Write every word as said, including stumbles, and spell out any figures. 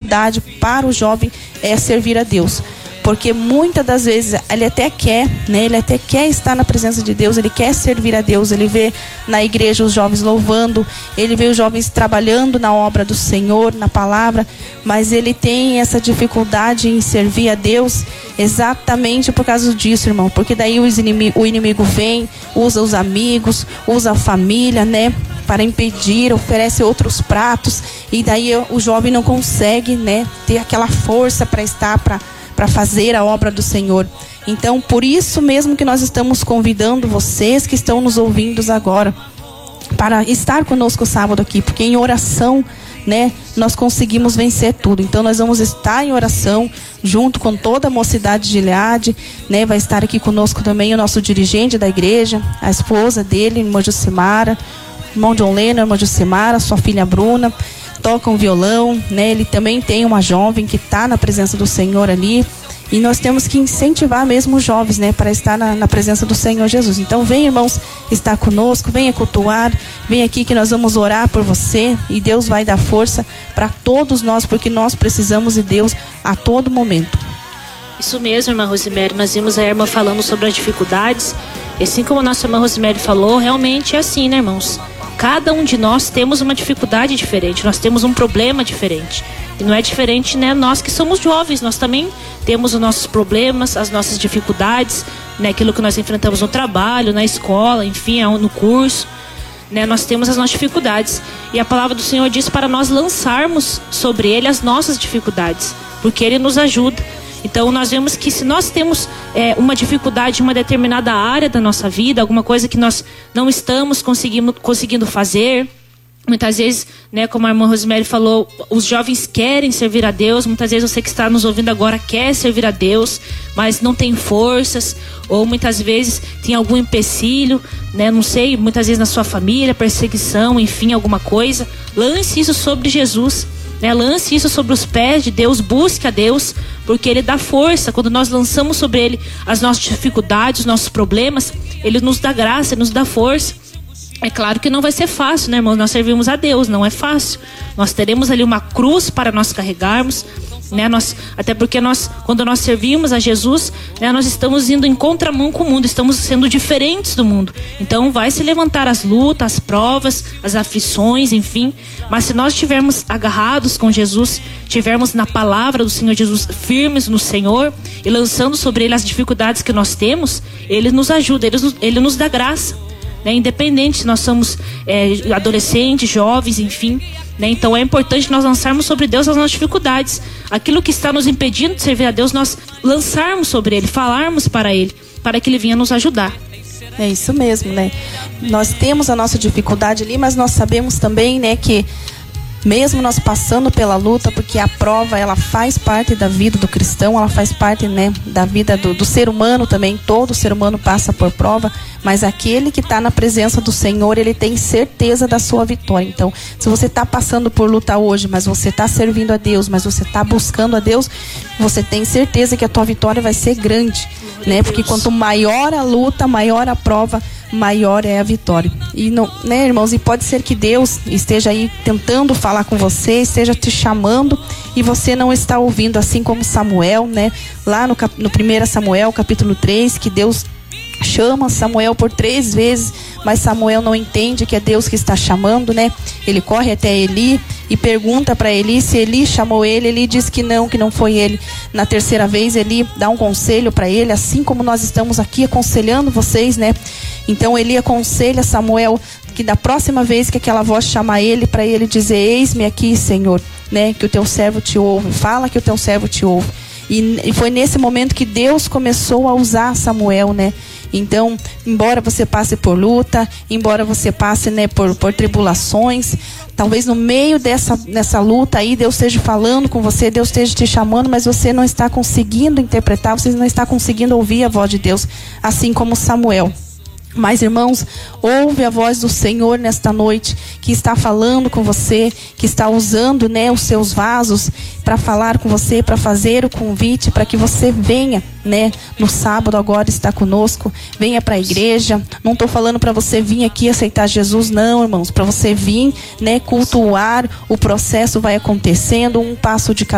dificuldade para o jovem é servir a Deus. Porque muitas das vezes ele até quer, né? Ele até quer estar na presença de Deus, ele quer servir a Deus, ele vê na igreja os jovens louvando, ele vê os jovens trabalhando na obra do Senhor, na palavra, mas ele tem essa dificuldade em servir a Deus exatamente por causa disso, irmão. Porque daí o inimigo, o inimigo vem, usa os amigos, usa a família, né? Para impedir, oferece outros pratos, e daí o jovem não consegue, né? Ter aquela força para estar, para para fazer a obra do Senhor. Então, por isso mesmo que nós estamos convidando vocês que estão nos ouvindo agora para estar conosco sábado aqui, porque em oração, né, nós conseguimos vencer tudo. Então nós vamos estar em oração junto com toda a mocidade de Gileade, né? Vai estar aqui conosco também o nosso dirigente da igreja, a esposa dele, irmã Jucimara, irmão John Lennon, irmã Jucimara, sua filha Bruna, tocam violão, né? Ele também tem uma jovem que está na presença do Senhor ali. E nós temos que incentivar mesmo os jovens, né, para estar na, na presença do Senhor Jesus. Então vem, irmãos, estar conosco, venha cultuar, vem aqui que nós vamos orar por você e Deus vai dar força para todos nós, porque nós precisamos de Deus a todo momento. Isso mesmo, irmã Rosemary, nós vimos a irmã falando sobre as dificuldades, e assim como a nossa irmã Rosemary falou, realmente é assim, né, irmãos? Cada um de nós temos uma dificuldade diferente, nós temos um problema diferente. E não é diferente, né? Nós que somos jovens, nós também temos os nossos problemas, as nossas dificuldades, né? Aquilo que nós enfrentamos no trabalho, na escola, enfim, no curso, né? Nós temos as nossas dificuldades. E a palavra do Senhor diz para nós lançarmos sobre Ele as nossas dificuldades, porque Ele nos ajuda. Então nós vemos que se nós temos é, uma dificuldade em uma determinada área da nossa vida, alguma coisa que nós não estamos conseguindo, conseguindo fazer, muitas vezes, né, como a irmã Rosemary falou, os jovens querem servir a Deus, muitas vezes você que está nos ouvindo agora quer servir a Deus, mas não tem forças, ou muitas vezes tem algum empecilho, né, não sei, muitas vezes na sua família, perseguição, enfim, alguma coisa, lance isso sobre Jesus. Né, lance isso sobre os pés de Deus, busque a Deus, porque Ele dá força. Quando nós lançamos sobre Ele as nossas dificuldades, os nossos problemas, Ele nos dá graça, Ele nos dá força. É claro que não vai ser fácil, né, irmãos? Nós servimos a Deus, não é fácil. Nós teremos ali uma cruz para nós carregarmos, né? Nós, até porque nós, quando nós servimos a Jesus, né, nós estamos indo em contramão com o mundo, estamos sendo diferentes do mundo. Então vai se levantar as lutas, as provas, as aflições, enfim. Mas se nós estivermos agarrados com Jesus, estivermos na palavra do Senhor Jesus, firmes no Senhor e lançando sobre Ele as dificuldades que nós temos, Ele nos ajuda, Ele, ele nos dá graça. Né, independente se nós somos é, adolescentes, jovens, enfim, né, então é importante nós lançarmos sobre Deus as nossas dificuldades, aquilo que está nos impedindo de servir a Deus, nós lançarmos sobre Ele, falarmos para Ele, para que Ele venha nos ajudar. É isso mesmo, né? Nós temos a nossa dificuldade ali, mas nós sabemos também, né, que mesmo nós passando pela luta, porque a prova, ela faz parte da vida do cristão, ela faz parte, né, da vida do, do ser humano também. Todo ser humano passa por prova, mas aquele que está na presença do Senhor, ele tem certeza da sua vitória. Então, se você está passando por luta hoje, mas você está servindo a Deus, mas você está buscando a Deus, você tem certeza que a tua vitória vai ser grande, né? Porque quanto maior a luta, maior a prova, maior é a vitória. E não, né, irmãos, e pode ser que Deus esteja aí tentando falar com você, esteja te chamando e você não está ouvindo, assim como Samuel, né? Lá no, no primeiro Samuel, capítulo três, que Deus chama Samuel por três vezes, mas Samuel não entende que é Deus que está chamando, né? Ele corre até Eli e pergunta para Eli se Eli chamou ele. Eli diz que não, que não foi ele. Na terceira vez, Eli dá um conselho para ele, assim como nós estamos aqui aconselhando vocês, né? Então Eli aconselha Samuel que da próxima vez que aquela voz chamar ele, para ele dizer: eis-me aqui, Senhor, né? Que o teu servo te ouve, fala que o teu servo te ouve. E, e foi nesse momento que Deus começou a usar Samuel, né? Então, embora você passe por luta, embora você passe, né, por, por tribulações, talvez no meio dessa, dessa luta aí, Deus esteja falando com você, Deus esteja te chamando, mas você não está conseguindo interpretar, você não está conseguindo ouvir a voz de Deus, assim como Samuel. Mas, irmãos, ouve a voz do Senhor nesta noite, que está falando com você, que está usando, né, os seus vasos para falar com você, para fazer o convite, para que você venha, né, no sábado agora está conosco, venha para a igreja. Não estou falando para você vir aqui aceitar Jesus, não, irmãos, para você vir, né, cultuar. O processo vai acontecendo, um passo de cada